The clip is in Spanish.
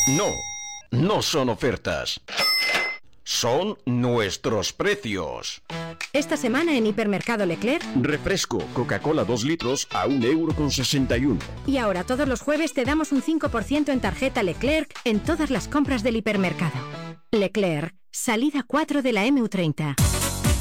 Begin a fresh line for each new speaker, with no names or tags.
No, no son ofertas. Son nuestros precios.
Esta semana en Hipermercado Leclerc.
Refresco Coca-Cola 2 litros a 1,61 €.
Y ahora todos los jueves te damos un 5% en tarjeta Leclerc en todas las compras del hipermercado. Leclerc, salida 4 de la MU30.